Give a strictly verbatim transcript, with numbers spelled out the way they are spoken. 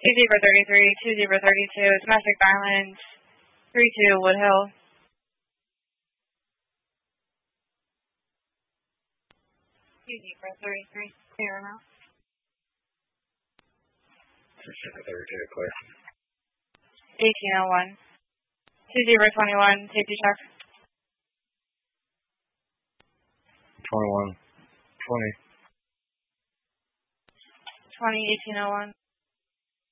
two zero thirty-three, two zero thirty-two, domestic violence, three two Woodhill. two zero thirty-three, clear now. two zero thirty-two, clear. eighteen oh one. two zero twenty-one, safety check. twenty-one, twenty. twenty, eighteen oh one.